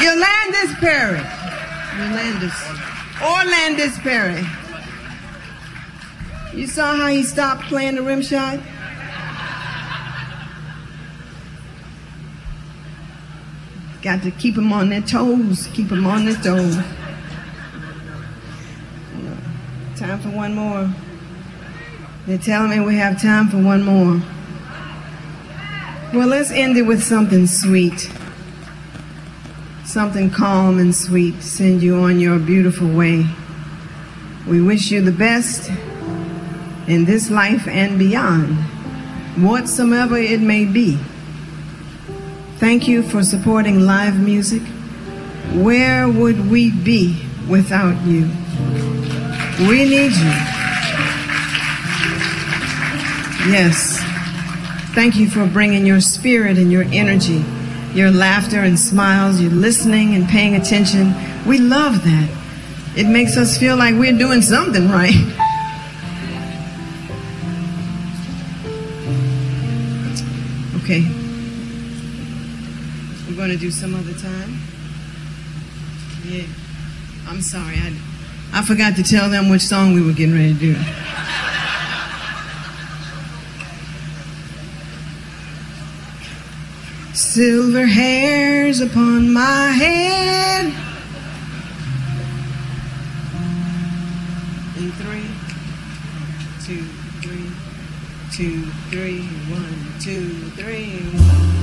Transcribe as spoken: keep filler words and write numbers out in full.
Yolandis Perry. Yolandis. Orlandis Perry. You saw how he stopped playing the rim shot? Got to keep them on their toes. Keep them on their toes. Time for one more. They're telling me we have time for one more. Well, let's end it with something sweet. Something calm and sweet. Send you on your beautiful way. We wish you the best in this life and beyond, whatsoever it may be. Thank you for supporting live music. Where would we be without you? We need you. Yes. Thank you for bringing your spirit and your energy, your laughter and smiles, your listening and paying attention. We love that. It makes us feel like we're doing something right. Okay. We're going to do some other time. Yeah. I'm sorry. I, I forgot to tell them which song we were getting ready to do. Silver hairs upon my head. In three, two, three, two, three, one, two, three, one.